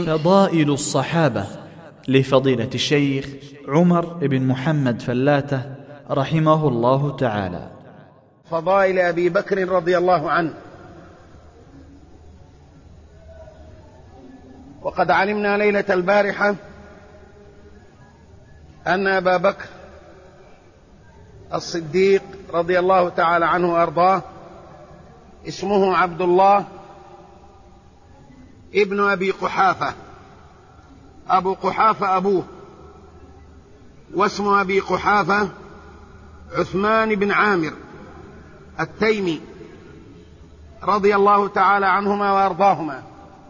فضائل الصحابة لفضيلة الشيخ عمر بن محمد فلاتة رحمه الله تعالى. فضائل أبي بكر رضي الله عنه. وقد علمنا ليلة البارحة أن أبا بكر الصديق رضي الله تعالى عنه وأرضاه اسمه عبد الله ابن أبي قحافة، أبو قحافة أبوه، واسم أبي قحافة عثمان بن عامر التيمي رضي الله تعالى عنهما وأرضاهما.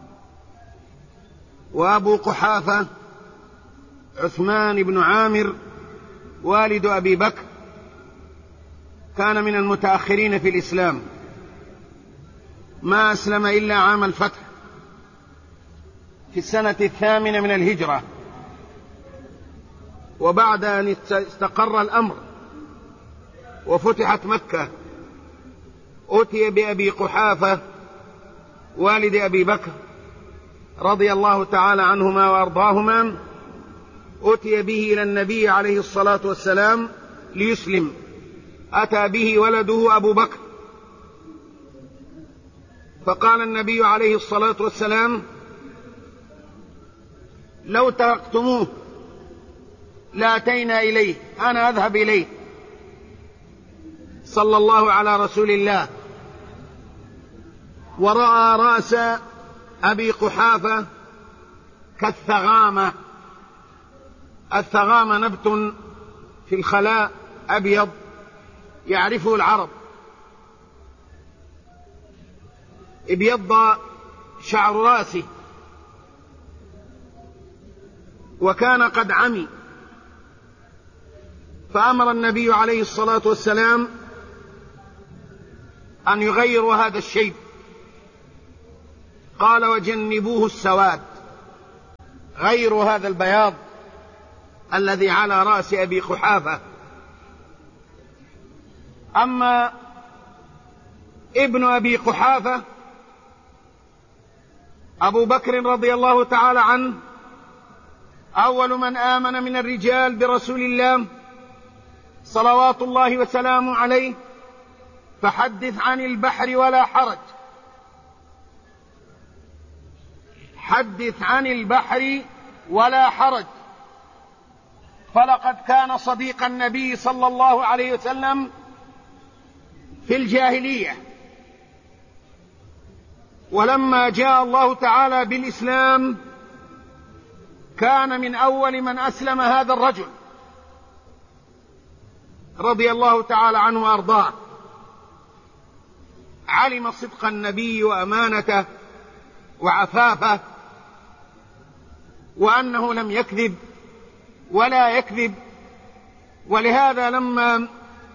وأبو قحافة عثمان بن عامر والد أبي بكر كان من المتأخرين في الإسلام، ما أسلم إلا عام الفتح في السنة 8 من الهجرة. وبعد أن استقر الأمر وفتحت مكة أتي بأبي قحافة والد أبي بكر رضي الله تعالى عنهما وأرضاهما، أتي به إلى النبي عليه الصلاة والسلام ليسلم. أتى به ولده أبو بكر، فقال النبي عليه الصلاة والسلام: لو تركتموه لأتينا إليه، أنا أذهب إليه. صلى الله على رسول الله. ورأى رأس أبي قحافة كالثغامة. الثغامة نبت في الخلاء أبيض يعرفه العرب، ابيض شعر راسه، وكان قد عمي، فأمر النبي عليه الصلاة والسلام أن يغيروا هذا الشيب. قال: وجنبوه السواد، غيروا هذا البياض الذي على رأس أبي قحافة. أما ابن أبي قحافة أبو بكر رضي الله تعالى عنه أول من آمن من الرجال برسول الله صلوات الله وسلامه عليه، فحدث عن البحر ولا حرج. حدث عن البحر ولا حرج، فلقد كان صديق النبي صلى الله عليه وسلم في الجاهلية، ولما جاء الله تعالى بالإسلام كان من أول من أسلم هذا الرجل رضي الله تعالى عنه وأرضاه. علم صدق النبي وأمانته وعفافه، وأنه لم يكذب ولا يكذب. ولهذا لما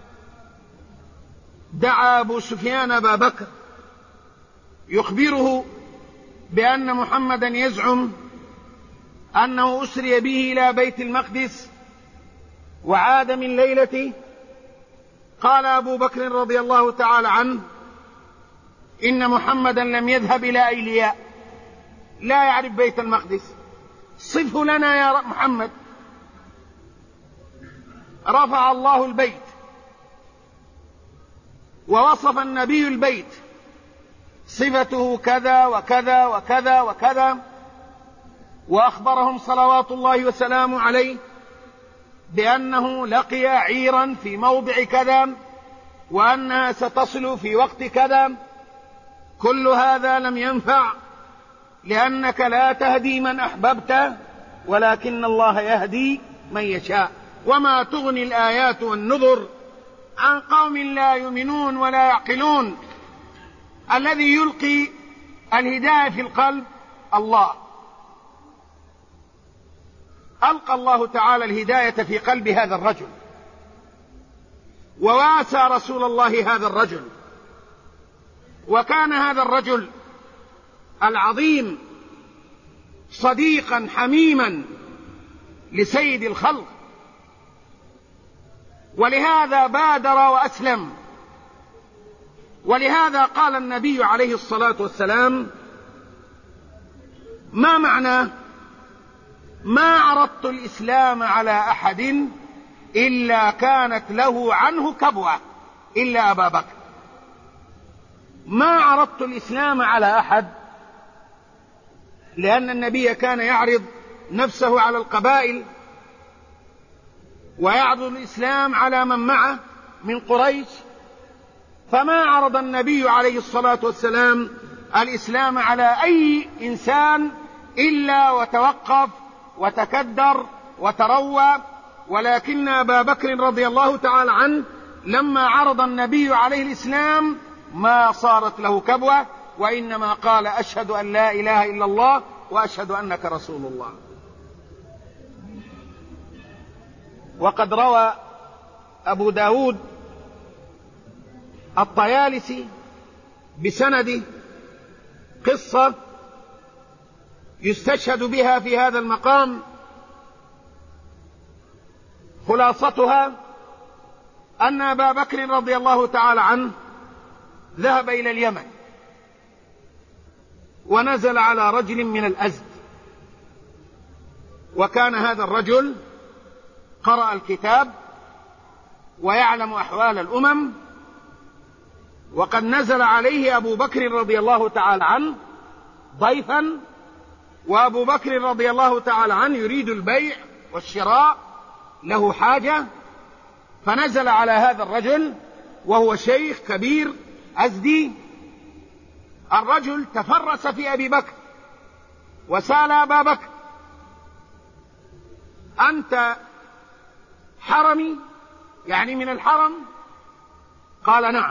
دعا أبو سفيان أبا بكر يخبره بأن محمدا يزعم أنه أسري به إلى بيت المقدس وعاد من ليلته، قال أبو بكر رضي الله تعالى عنه: إن محمدا لم يذهب إلى أيلياء، لا يعرف بيت المقدس، صفه لنا يا محمد. رفع الله البيت ووصف النبي البيت، صفته كذا وكذا وكذا وكذا، وأخبرهم صلوات الله وسلامه عليه بأنه لقي عيرا في موضع كذا، وأنها ستصل في وقت كذا. كل هذا لم ينفع، لأنك لا تهدي من أحببت، ولكن الله يهدي من يشاء. وما تغني الآيات والنذر عن قوم لا يؤمنون ولا يعقلون. الذي يلقي الهداية في القلب الله. ألقى الله تعالى الهداية في قلب هذا الرجل، وواسى رسول الله هذا الرجل. وكان هذا الرجل العظيم صديقا حميما لسيد الخلق، ولهذا بادر وأسلم. ولهذا قال النبي عليه الصلاة والسلام: ما معناه؟ ما عرضت الإسلام على أحد إلا كانت له عنه كبوة إلا أبا بكر. ما عرضت الإسلام على أحد، لأن النبي كان يعرض نفسه على القبائل ويعرض الإسلام على من معه من قريش، فما عرض النبي عليه الصلاة والسلام الإسلام على أي إنسان إلا وتوقف وتكدر وتروى. ولكن أبا بكر رضي الله تعالى عنه لما عرض النبي عليه الإسلام ما صارت له كبوة، وإنما قال: أشهد أن لا إله إلا الله وأشهد أنك رسول الله. وقد روى أبو داود الطيالسي بسنده قصة يستشهد بها في هذا المقام. خلاصتها أن أبا بكر رضي الله تعالى عنه ذهب إلى اليمن ونزل على رجل من الأزد، وكان هذا الرجل قرأ الكتاب ويعلم أحوال الأمم، وقد نزل عليه أبو بكر رضي الله تعالى عنه ضيفا، وأبو بكر رضي الله تعالى عنه يريد البيع والشراء، له حاجة، فنزل على هذا الرجل وهو شيخ كبير أزدي. الرجل تفرس في أبي بكر وسأل أبا بكر: أنت حرمي، يعني من الحرم؟ قال: نعم.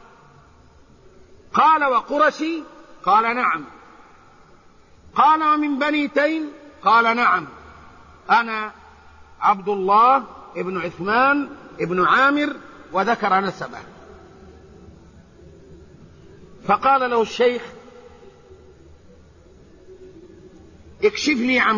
قال: وقرشي؟ قال: نعم. قال: ومن بني تيم؟ قال: نعم، أنا عبد الله ابن عثمان ابن عامر، وذكر نسبه. فقال له الشيخ: اكشف لي عن